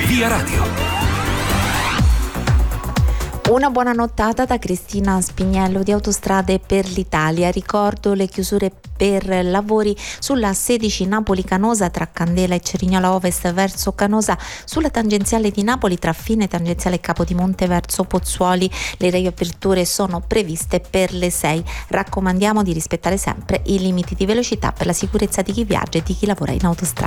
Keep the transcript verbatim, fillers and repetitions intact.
Via Radio. Una buona nottata da Cristina Spiniello di Autostrade per l'Italia. Ricordo le chiusure per lavori sulla sedici Napoli-Canosa tra Candela e Cerignola Ovest verso Canosa, sulla tangenziale di Napoli tra Fine Tangenziale e Capodimonte verso Pozzuoli. Le riaperture sono previste per le sei. Raccomandiamo di rispettare sempre i limiti di velocità per la sicurezza di chi viaggia e di chi lavora in autostrada.